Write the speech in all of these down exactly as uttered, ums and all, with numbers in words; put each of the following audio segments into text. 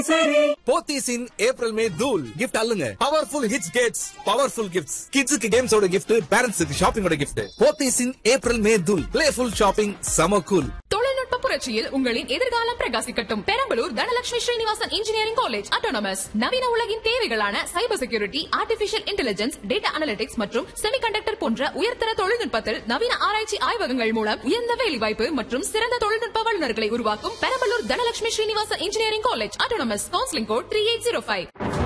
போத்தீஸ் இன் April May தூள் gift அல்லுங்க. Powerful hits Gates powerful gifts. கிட்ஸுக்கு கேம்ஸோட gift, பேரண்ட்ஸுக்கு ஷாப்பிங்கோட கிஃப்ட். போத்தீஸ் இன் April May தூள். பிளேஃபுல் ஷாப்பிங், சம கூல். தொழில்நுட்ப புரட்சியில் உங்களின் எதிர்காலம் பிரகாசிக்கட்டும். Perambalur Dhanalakshmi Srinivasan engineering college autonomous. நவீன உலகின் தேவைகளான cyber security, artificial intelligence, data analytics மற்றும் செமிகண்டக்டர் போன்ற உயர்தர தொழில்நுட்பத்தில் நவீன ஆராய்ச்சி ஆய்வகங்கள் மூலம் உயர்ந்த வேலைவாய்ப்பு மற்றும் சிறந்த தொழில்நுட்ப வல்லுநர்களை உருவாக்கும் Perambalur Dhanalakshmi Srinivasan engineering college autonomous. Counselling code three eight zero five.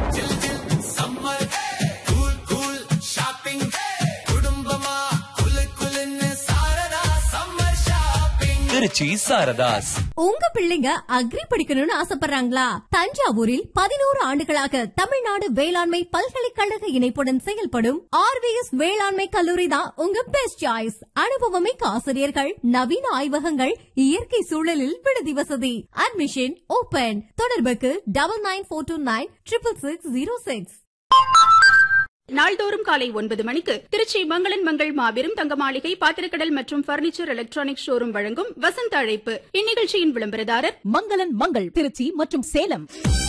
Trichy Saradhas. உங்க பிள்ளைங்க அக்ரி படிக்கணும்னு ஆசைப்படுறாங்களா? தஞ்சாவூரில் பதினோரு ஆண்டுகளாக தமிழ்நாடு வேளாண்மை பல்கலைக்கழக இணைப்புடன் செயல்படும் ஆர்விஎஸ் வேளாண்மை கல்லூரி தான் உங்க பெஸ்ட் சாய்ஸ். அனுபவமிக்க ஆசிரியர்கள், நவீன ஆய்வகங்கள், இயற்கை சூழலில் விடுதி வசதி. Admission open. தொடர்புக்கு டபுள் நைன் போர் two nine triple six zero six. நாள்தோறும் காலை ஒன்பது மணிக்கு திருச்சி மங்களன் மங்கள் மாபெரும் தங்க மாளிகை, பாத்திரக்கடல் மற்றும் பர்னிச்சர் எலக்ட்ரானிக் ஷோரூம் வழங்கும் வசந்த அழைப்பு. இந்நிகழ்ச்சியின் விளம்பரதாரர் மங்களன் மங்கள் திருச்சி மற்றும் சேலம்.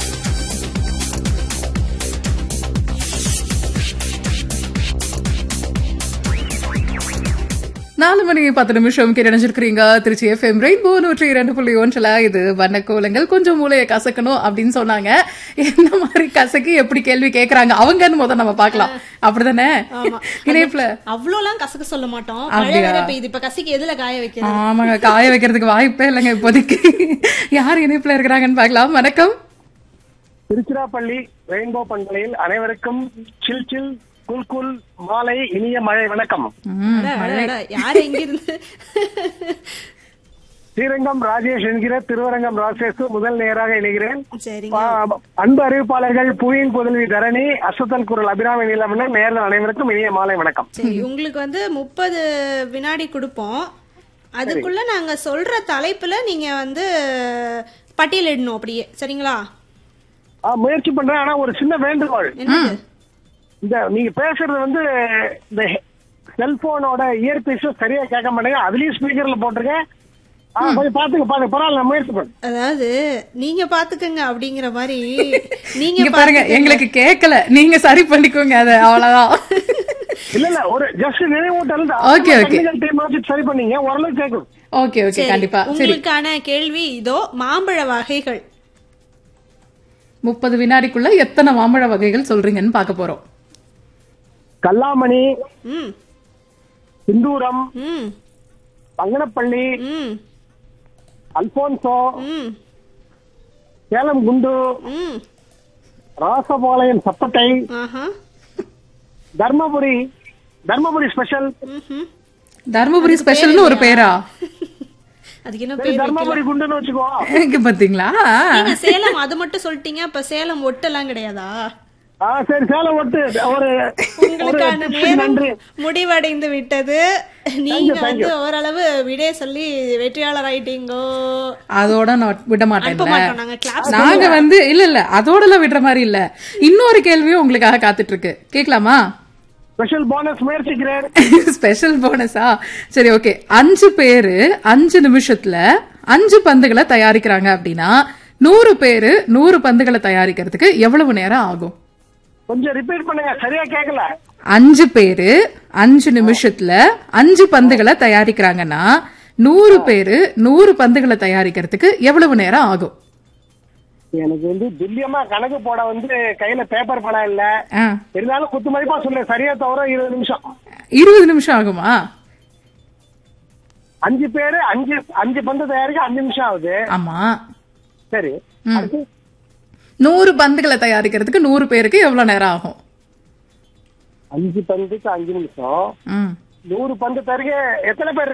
நாலு மணி பத்து நிமிஷம் கிடைச்சிருக்கீங்க. திருச்சி எஃப்எம் ரெயின்போ நூற்றி இரண்டு புள்ளி ஒன்றுல இது வண்ணக்கோலங்கள். கொஞ்சம் மூளையை கசக்கணும் அப்படின்னு சொன்னாங்க. என்ன மாதிரி கசக்கி எப்படி கேள்வி கேக்குறாங்க அவங்கன்னு முதல் நம்ம பாக்கலாம். அப்படிதானே இணைப்புல அவ்வளோலாம் கசக்க சொல்ல மாட்டோம். இப்ப கசக்கி எதுல காய வைக்க? ஆமாங்க, காய வைக்கிறதுக்கு வாய்ப்பே இல்லைங்க இப்போதைக்கு. யார் இணைப்புல இருக்கிறாங்கன்னு பாக்கலாம். வணக்கம். திருச்சிராப்பள்ளி ரெயின்போ பண்பலையில் அனைவருக்கும் சில் சில் குல் குல் மாலை இனிய மழை வணக்கம். யாரு எங்க இருந்து? ஸ்ரீரங்கம் ராஜேஷ் என்கிற திருவரங்கம் ராஜேஷ் முதல் நேராக இணைகிறேன். அன்பு அறிவிப்பாளர்கள் புவியின் புதல்வி தரணி, அசத்தல் குரல் அபிராமி நீலமணன், நேரில் அனைவருக்கும் இனிய மாலை வணக்கம். சரி, உங்களுக்கு வந்து முப்பது வினாடி கொடுப்போம். அதுக்குள்ள நாங்க சொல்ற தலைப்புல நீங்க வந்து பட்டியலிடணும் அப்படியே. சரிங்களா? முயற்சி பண்றேன். ஆனா ஒரு சின்ன வேண்டுகோள். இந்த நீங்க பேசுறது வந்து இந்த செல்போனோட இயர்பீஸும் சரியா கேட்க மாட்டேங்க. அதுலயும் ஸ்பீக்கர்ல போட்டிருக்கேன். கொஞ்சம் பாத்துக்க பாருங்க. பரவாயில்ல, நான் முயற்சி பண்ணேன். அதாவது நீங்க பாத்துக்கங்க அப்படிங்கிற மாதிரி நீங்க பாருங்க. எங்களுக்கு கேட்கல, நீங்க சரி பண்ணிக்கோங்க. அது அவ்வளவுதான். இல்ல இல்ல ஒரு ஜஸ்ட் நினைவூட்டல். ஓகே ஓகே சரி பண்ணீங்க, ஓரளவு கேட்கும். ஓகே ஓகே கண்டிப்பா. உங்களுக்கான கேள்வி இதோ. மாம்பழ வகைகள். முப்பது வினாடிக்குள்ள எத்தனை மாம்பழ வகைகள் சொல்றீங்கன்னு பாக்க போறோம். கல்லாமணி, சிந்தூரம், பங்கனப்பள்ளி, அல்போன்சோ, சேலம் குண்டு, ராசபாளையம் சப்பட்டை, தர்மபுரி தர்மபுரி ஸ்பெஷல். தர்மபுரி ஸ்பெஷல்னு ஒரு பேரா? தர்மபுரி குண்டுன்னு வச்சுக்கோ. பாத்தீங்களா? சேலம் அது மட்டும் சொல்லிட்டீங்க. அப்ப சேலம் ஒட்டு எல்லாம் கிடையாதா? சரி, சேலம் ஒட்டு. ஒரு உங்களுக்கான நேரம் முடிவடைந்து விட்டது. நீங்க வந்து ஓரளவு விடைய சொல்லி வெற்றியாளர் ஆயிட்டீங்கோ. அதோட நான் விட மாட்டேன். நாங்க வந்து இல்ல இல்ல அதோட எல்லாம் விடுற மாதிரி இல்ல. இன்னொரு கேள்வியும் உங்களுக்காக காத்துட்டு இருக்கு. கேட்கலாமா? ஸ்பெஷல் போனஸ் முயற்சிக்கிறேன். ஸ்பெஷல் போனஸா? சரி ஓகே. அஞ்சு பேரு அஞ்சு நிமிஷத்துல அஞ்சு பந்துகளை தயாரிக்கிறாங்க அப்படின்னா நூறு பேரு நூறு பந்துகளை தயாரிக்கிறதுக்கு எவ்வளவு நேரம் ஆகும்? கொஞ்சம் ரிப்பீட் பண்ணுங்க, சரியா கேட்கல. அஞ்சு பேரு அஞ்சு நிமிஷத்துல அஞ்சு பந்துகளை தயாரிக்கிறாங்கன்னா நூறு பேரு நூறு பந்துகளை தயாரிக்கிறதுக்கு எவ்வளவு நேரம் ஆகும்? எனக்கு வந்து துல்லியமா கணக்கு போட வந்து கையில பேப்பர் படம் இல்ல. இருந்தாலும் குத்து மதிப்பா சொல்றேன். சரியா தவிர இருபது நிமிஷம். இருபது நிமிஷம் ஆகுமா? அஞ்சு பேரு அஞ்சு அஞ்சு பந்து தயாரிக்க அஞ்சு நிமிஷம் ஆகுது. ஆமா. சரி, நூறு பந்துகளை தயாரிக்கிறதுக்கு நூறு பேருக்கு எவ்வளவு நேரம் ஆகும்? அஞ்சு பந்துக்கு அஞ்சு நிமிஷம். நூறு பந்து தயாரிக்க எத்தனை பேர்